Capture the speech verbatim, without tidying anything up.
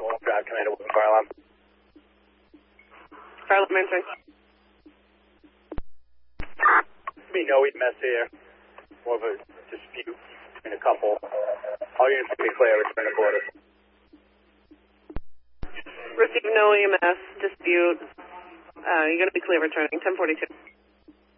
Drive Commander, welcome fire alarm. Fire alarm entering. Be no E M S here. More of a dispute between a couple. All units will be clear, return to quarters. Receive no E M S, dispute. Uh, you're going to be clear returning, ten forty-two.